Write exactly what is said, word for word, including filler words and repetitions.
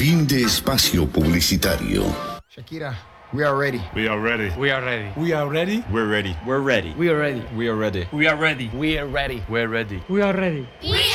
Fin de espacio publicitario. Shakira, we are ready. We are ready. We are ready. We are ready. We're ready. We're ready. We are ready. We are ready. We are ready. We are ready. We're ready. We are ready. We